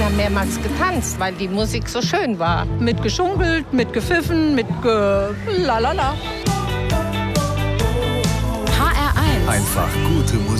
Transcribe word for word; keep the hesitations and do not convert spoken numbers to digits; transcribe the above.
Wir haben mehrmals getanzt, weil die Musik so schön war. Mit geschunkelt, mit gepfiffen, mit ge... lalala. H R eins. Einfach gute Musik.